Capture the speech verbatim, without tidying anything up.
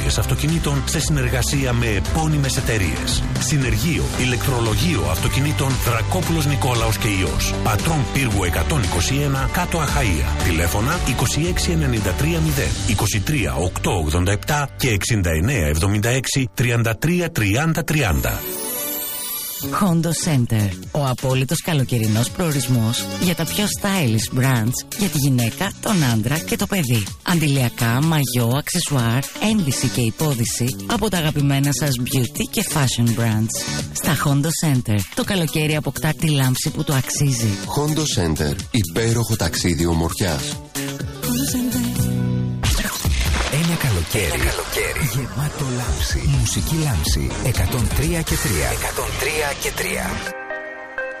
υπηρεσίες αυτοκινήτων σε συνεργασία με επώνυμες εταιρείες. Συνεργείο ηλεκτρολογείο αυτοκινήτων Δρακόπουλος Νικόλαος και Υιός. Πατρών Πύργου εκατόν είκοσι ένα, κάτω Αχαΐα. Τηλέφωνα είκοσι έξι ενενήντα τρία μηδέν, είκοσι τρία οκτακόσια ογδόντα επτά και εξήντα εννέα εβδομήντα έξι τριάντα τρία τριάντα τριάντα. Hondo Center. Ο απόλυτος καλοκαιρινός προορισμός για τα πιο stylish brands για τη γυναίκα, τον άντρα και το παιδί. Αντιλιακά, μαγιό, αξεσουάρ, ένδυση και υπόδυση από τα αγαπημένα σας beauty και fashion brands. Στα Hondo Center το καλοκαίρι αποκτά τη λάμψη που το αξίζει. Hondo Center. Υπέροχο ταξίδι ομορφιάς. Ένα καλοκαίρι, Ένα καλοκαίρι γεμάτο λάμψη. Μουσική λάμψη εκατόν τρία και τρία. εκατόν τρία και τρία.